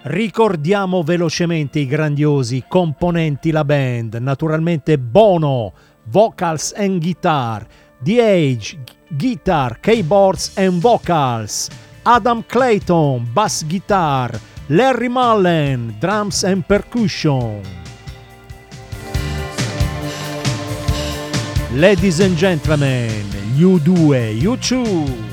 Ricordiamo velocemente i grandiosi componenti la band, naturalmente Bono, vocals and guitar, The Age, guitar, keyboards and vocals, Adam Clayton, bass guitar, Larry Mullen, drums and percussion. Ladies and gentlemen, U2, U2.